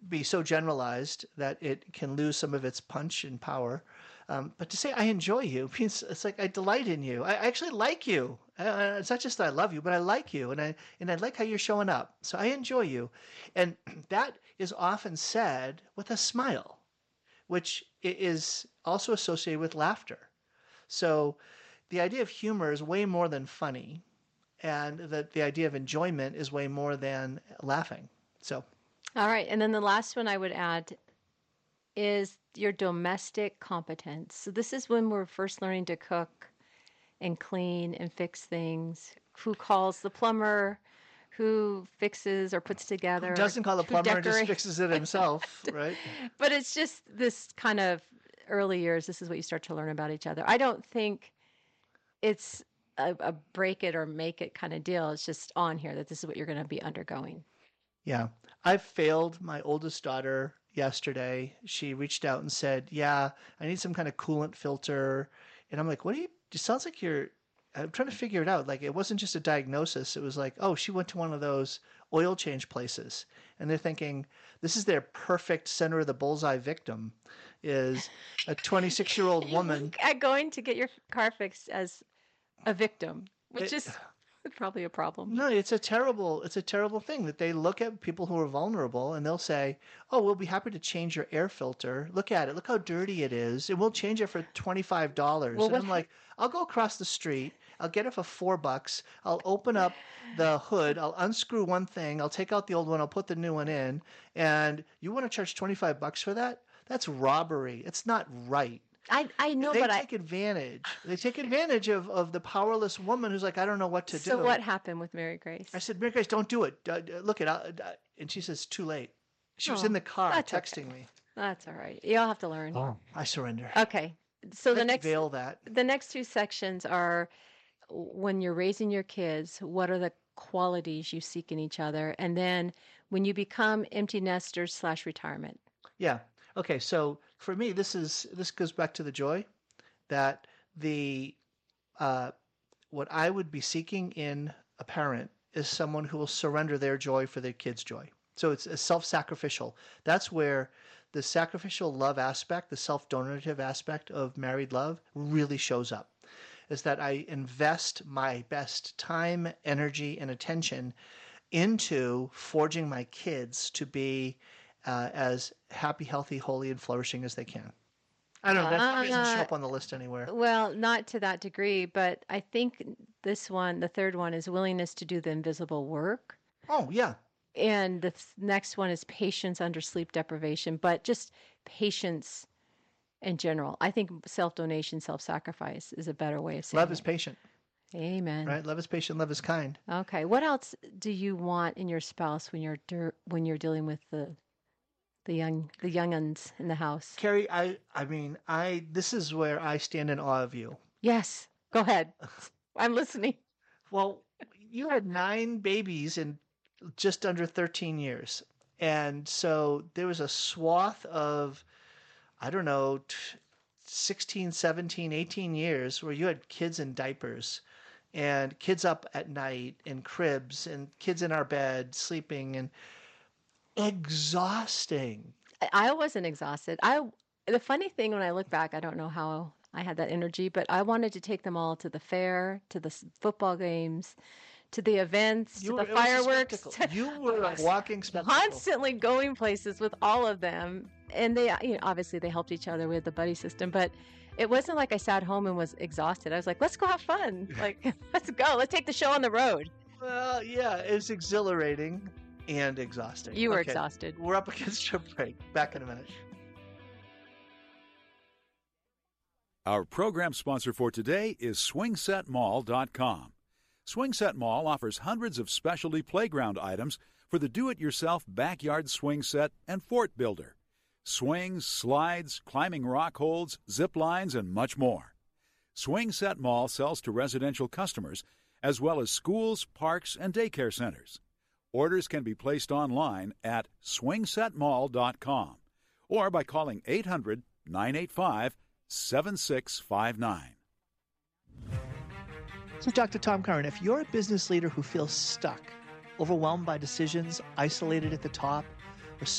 be so generalized that it can lose some of its punch and power. But to say I enjoy you means it's like I delight in you. I actually like you. It's not just that I love you, but I like you, and I like how you're showing up. So I enjoy you, and that is often said with a smile, which is also associated with laughter. So the idea of humor is way more than funny, and that the idea of enjoyment is way more than laughing. So, All right. And then the last one I would add is your domestic competence. So this is when we're first learning to cook and clean and fix things. Who calls the plumber? Who fixes or puts who together? doesn't call the Who plumber and just decorates? fixes it himself, right? But it's just this kind of early years. This is what you start to learn about each other. I don't think it's a break it or make it kind of deal. It's just on here that this is what you're going to be undergoing. Yeah. I failed my oldest daughter yesterday. She reached out and said, "Yeah, I need some kind of coolant filter." And I'm like, "What do you, it sounds like you're, I'm trying to figure it out." Like, it wasn't just a diagnosis. It was like, oh, she went to one of those oil change places. And they're thinking, this is their perfect center of the bullseye victim is a 26-year-old You woman. look at going to get your car fixed as a victim, which It, is probably a problem. No, it's a terrible thing that they look at people who are vulnerable and they'll say, "Oh, we'll be happy to change your air filter. Look at it. Look how dirty it is. And we'll change it for $25." Well, And what I'm like, "I'll go across the street. I'll get it for $4. I'll open up the hood. I'll unscrew one thing. I'll take out the old one. I'll put the new one in. And you want to charge $25 for that? That's robbery. It's not right." I know, They but take advantage. They take advantage of the powerless woman who's like, "I don't know what to so do." what happened with Mary Grace? I said, "Mary Grace, don't do it. Look it." And she says, "Too late." She was Oh, in the car that's texting okay. me. That's all right. You'll have to learn. Oh, I surrender. Okay. So Let's veil that. the next two sections are when you're raising your kids, what are the qualities you seek in each other? And then when you become empty nesters slash retirement. Yeah. Okay. So for me, this goes back to the joy that the uh, what I would be seeking in a parent is someone who will surrender their joy for their kids' joy. So it's a self-sacrificial. That's where the sacrificial love aspect, the self-donative aspect of married love really shows up. Is that I invest my best time, energy, and attention into forging my kids to be as happy, healthy, holy, and flourishing as they can. I don't know. That probably doesn't show Uh, up on the list anywhere. well, not to that degree, but I think this one, the third one, is willingness to do the invisible work. Oh, yeah. And the next one is patience under sleep deprivation, but just patience in general. I think self donation, self sacrifice is a better way of saying Love is it. patient, Amen. right? Love is patient. Love is kind. Okay. What else do you want in your spouse when when you're dealing with the younguns in the house? Carrie, I mean, this is where I stand in awe of you. Yes. Go ahead. I'm listening. Well, you had 9 babies in just under 13 years. And so there was a swath of, I don't know, 16, 17, 18 years where you had kids in diapers and kids up at night in cribs and kids in our bed sleeping and exhausting. I wasn't exhausted. The funny thing when I look back, I don't know how I had that energy, but I wanted to take them all to the fair, to the football games, to the events, to the It was a fireworks. spectacle. You were a walking spectacle. Constantly going places with all of them, and they, obviously they helped each other with the buddy system, but it wasn't like I sat home and was exhausted. I was like, let's go have fun. Like, let's go. Let's take the show on the road. Well, yeah, it's exhilarating and exhausting. You were Okay, exhausted. We're up against your break. Back in a minute. Our program sponsor for today is SwingSetMall.com. SwingSet Mall offers hundreds of specialty playground items for the do-it-yourself backyard swing set and fort builder. Swings, slides, climbing rock holds, zip lines, and much more. SwingSet Mall sells to residential customers as well as schools, parks, and daycare centers. Orders can be placed online at SwingSetMall.com or by calling 800-985-7659. So, Dr. Tom Curran, if you're a business leader who feels stuck, overwhelmed by decisions, isolated at the top,